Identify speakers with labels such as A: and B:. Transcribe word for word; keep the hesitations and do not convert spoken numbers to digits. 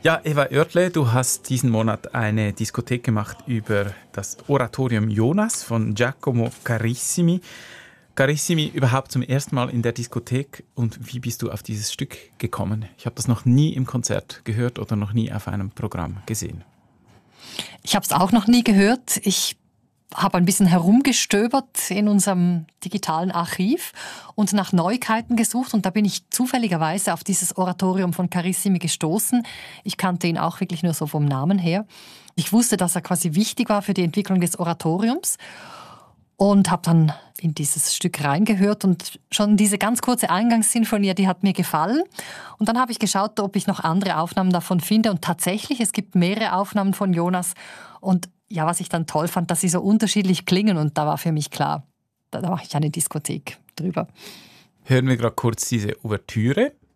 A: Ja, Eva Oertle, du hast diesen Monat eine Diskothek gemacht über das Oratorium Jonas von Giacomo Carissimi. Carissimi überhaupt zum ersten Mal in der Diskothek. Und wie bist du auf dieses Stück gekommen? Ich habe das noch nie im Konzert gehört oder noch nie auf einem Programm gesehen.
B: Ich habe es auch noch nie gehört. Ich habe ein bisschen herumgestöbert in unserem digitalen Archiv und nach Neuigkeiten gesucht. Und da bin ich zufälligerweise auf dieses Oratorium von Carissimi gestoßen. Ich kannte ihn auch wirklich nur so vom Namen her. Ich wusste, dass er quasi wichtig war für die Entwicklung des Oratoriums und habe dann in dieses Stück reingehört. Und schon diese ganz kurze Eingangssinfonie, die hat mir gefallen. Und dann habe ich geschaut, ob ich noch andere Aufnahmen davon finde. Und tatsächlich, es gibt mehrere Aufnahmen von Jonas. Und ja, was ich dann toll fand, dass sie so unterschiedlich klingen. Und da war für mich klar, da, da mache ich eine Diskothek drüber.
A: Hören wir gerade kurz diese Ouvertüre.